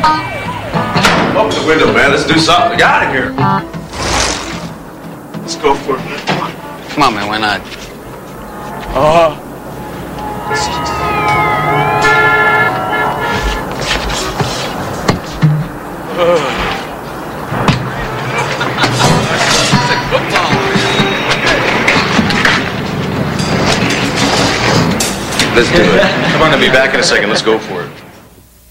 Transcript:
Open the window, man. Let's do something. Get out of here. Let's go for it, man. Come on. Come on, man. Why not? Let's do it. Come on, I'll be back in a second. Let's go for it.